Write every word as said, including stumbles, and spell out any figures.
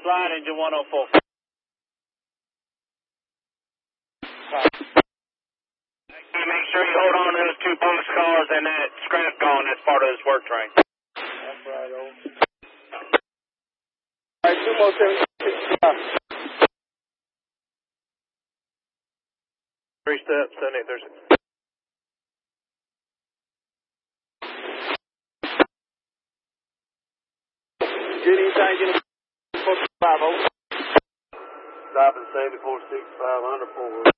Slide engine one oh four. Make sure you hold on to those two box cars and that scrap gone. That's part of this work train. That's right, over. All right, two more seven sixty-five. Three steps, seven eight thirty-six. Judy, thank you. four five, over. Stopping seventy-four sixty-five under four.